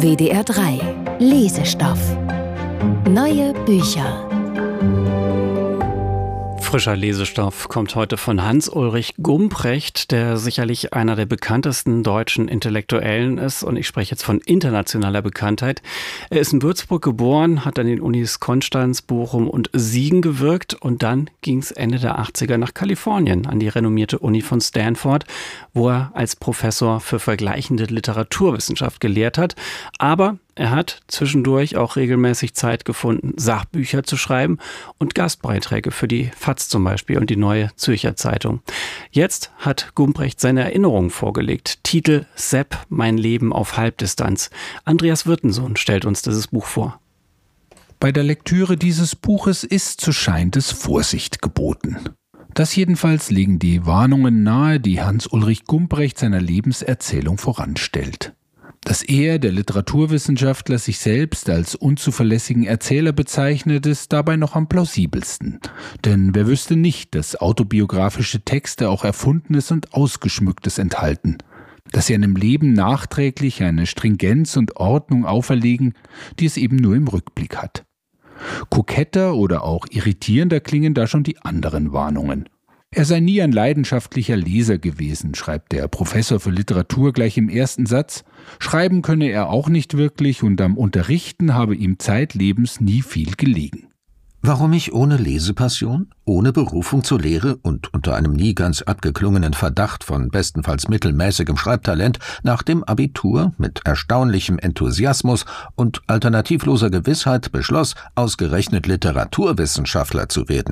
WDR 3 Lesestoff. Neue Bücher. Frischer Lesestoff kommt heute von Hans-Ulrich Gumprecht, der sicherlich einer der bekanntesten deutschen Intellektuellen ist. Und ich spreche jetzt von internationaler Bekanntheit. Er ist in Würzburg geboren, hat an den Unis Konstanz, Bochum und Siegen gewirkt. Und dann ging es Ende der 80er nach Kalifornien, an die renommierte Uni von Stanford, wo er als Professor für vergleichende Literaturwissenschaft gelehrt hat. Aber er hat zwischendurch auch regelmäßig Zeit gefunden, Sachbücher zu schreiben und Gastbeiträge für die FAZ zum Beispiel und die Neue Zürcher Zeitung. Jetzt hat Gumprecht seine Erinnerungen vorgelegt. Titel Sepp, mein Leben auf Halbdistanz. Andreas Wirtensohn stellt uns dieses Buch vor. Bei der Lektüre dieses Buches ist, so scheint es, Vorsicht geboten. Das jedenfalls legen die Warnungen nahe, die Hans-Ulrich Gumprecht seiner Lebenserzählung voranstellt. Dass er, der Literaturwissenschaftler, sich selbst als unzuverlässigen Erzähler bezeichnet, ist dabei noch am plausibelsten. Denn wer wüsste nicht, dass autobiografische Texte auch Erfundenes und Ausgeschmücktes enthalten, dass sie einem Leben nachträglich eine Stringenz und Ordnung auferlegen, die es eben nur im Rückblick hat. Koketter oder auch irritierender klingen da schon die anderen Warnungen. Er sei nie ein leidenschaftlicher Leser gewesen, schreibt der Professor für Literatur gleich im ersten Satz. Schreiben könne er auch nicht wirklich und am Unterrichten habe ihm zeitlebens nie viel gelegen. Warum ich ohne Lesepassion, ohne Berufung zur Lehre und unter einem nie ganz abgeklungenen Verdacht von bestenfalls mittelmäßigem Schreibtalent nach dem Abitur mit erstaunlichem Enthusiasmus und alternativloser Gewissheit beschloss, ausgerechnet Literaturwissenschaftler zu werden.